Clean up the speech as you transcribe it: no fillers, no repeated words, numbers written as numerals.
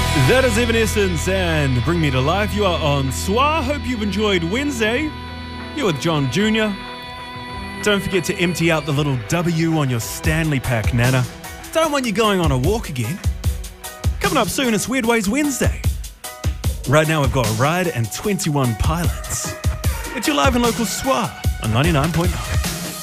That is Evanescence and Bring Me to Life. You are on SWA. Hope you've enjoyed Wednesday. You're with John Jr. Don't forget to empty out the little W on your Stanley Pack, Nana. Don't want you going on a walk again. Coming up soon, it's Weird Ways Wednesday. Right now, we've got Ride and 21 Pilots. It's your live and local SWA on 99.9.